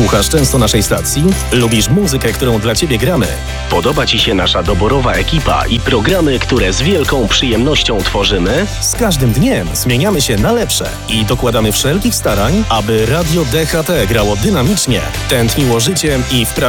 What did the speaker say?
Słuchasz często naszej stacji? Lubisz muzykę, którą dla Ciebie gramy? Podoba Ci się nasza doborowa ekipa i programy, które z wielką przyjemnością tworzymy? Z każdym dniem zmieniamy się na lepsze i dokładamy wszelkich starań, aby Radio DHT grało dynamicznie, tętniło życiem i wprawiało